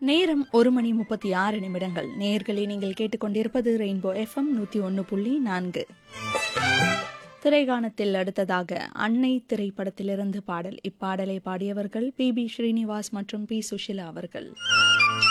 நேரம் 1:36. நேயர்களே, நீங்கள் கேட்டுக்கொண்டிருப்பது ரெயின்போ எஃப்எம் 101.4. திரைகாணத்தில் அடுத்ததாக அன்னை திரைப்படத்திலிருந்து பாடல். இப்பாடலை பாடியவர்கள் பி.பி. ஸ்ரீனிவாஸ் மற்றும் பி. சுஷிலா அவர்கள்.